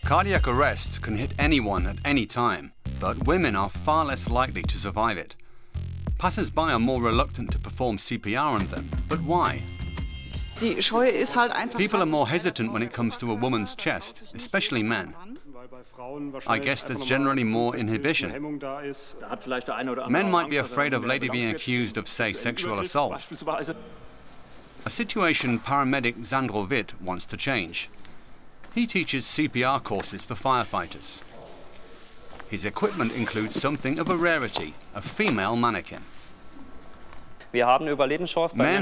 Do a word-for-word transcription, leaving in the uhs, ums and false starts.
Cardiac arrest can hit anyone at any time, but women are far less likely to survive it. Passers-by are more reluctant to perform C P R on them, but why? People are more hesitant when it comes to a woman's chest, especially men. I guess there's generally more inhibition. Men might be afraid of later being accused of, say, sexual assault. A situation paramedic Sandro Witt wants to change. He teaches C P R courses for firefighters. His equipment includes something of a rarity, a female mannequin. Men